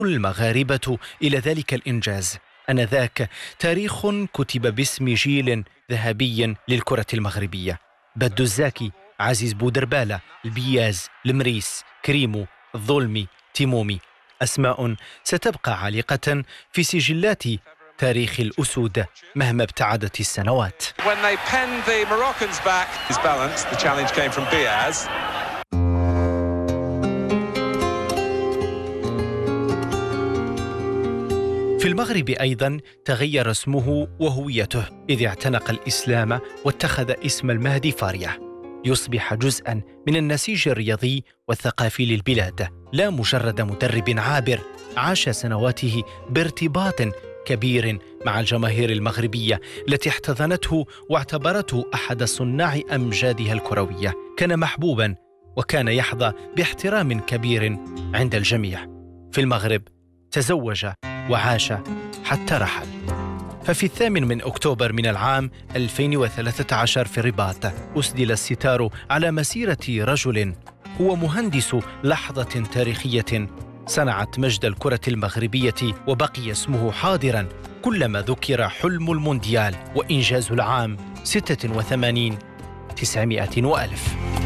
المغاربة إلى ذلك الإنجاز. آنذاك تاريخ كتب باسم جيل ذهبي للكرة المغربية: بدو الزاكي، عزيز بودربالة، البياز، المريس، كريمو، الظلمي، تيمومي. أسماء ستبقى عالقة في سجلات تاريخ الأسود مهما ابتعدت السنوات. في المغرب أيضا تغير اسمه وهويته، إذ اعتنق الإسلام واتخذ اسم المهدي فارية، يصبح جزءا من النسيج الرياضي والثقافي للبلاد، لا مجرد مدرب عابر عاش سنواته بارتباط كبير مع الجماهير المغربية التي احتضنته واعتبرته أحد صناع أمجادها الكروية. كان محبوبا وكان يحظى باحترام كبير عند الجميع. في المغرب تزوج وعاش حتى رحل. ففي 8 أكتوبر من العام 2013 في الرباط أسدل الستار على مسيرة رجل هو مهندس لحظة تاريخية صنعت مجد الكرة المغربية، وبقي اسمه حاضرا كلما ذكر حلم المونديال وإنجاز العام 86 900 وألف.